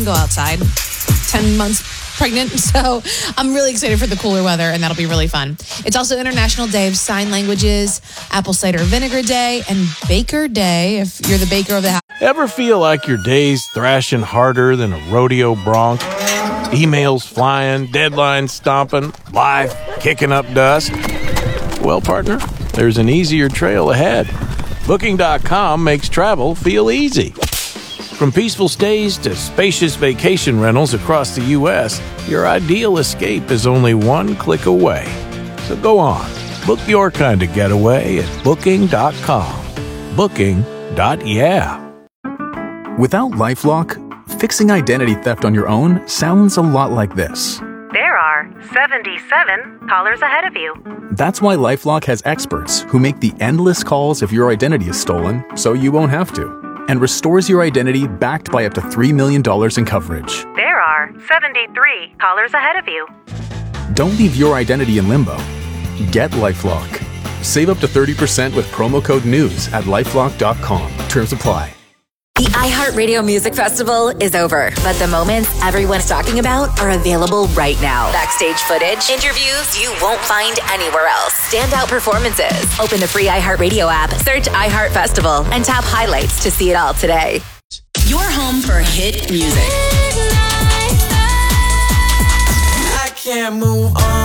even go outside. 10 months pregnant, so I'm really excited for the cooler weather, and that'll be really fun. It's also International Day of Sign Languages, Apple Cider Vinegar Day, and Baker Day, if you're the baker of the house. Ever feel like your day's thrashing harder than a rodeo bronc? Emails flying, deadlines stomping, life kicking up dust? Well, partner, there's an easier trail ahead. Booking.com makes travel feel easy. From peaceful stays to spacious vacation rentals across the U.S., your ideal escape is only one click away. So go on, book your kind of getaway at Booking.com. Booking.yeah. Without LifeLock, fixing identity theft on your own sounds a lot like this. There are 77 callers ahead of you. That's why LifeLock has experts who make the endless calls if your identity is stolen, so you won't have to, and restores your identity backed by up to $3 million in coverage. There are 73 callers ahead of you. Don't leave your identity in limbo. Get LifeLock. Save up to 30% with promo code NEWS at LifeLock.com. Terms apply. The iHeartRadio Music Festival is over, but the moments everyone's talking about are available right now. Backstage footage, interviews you won't find anywhere else, standout performances. Open the free iHeartRadio app, search iHeart Festival, and tap highlights to see it all today. Your home for hit music. I can't move on.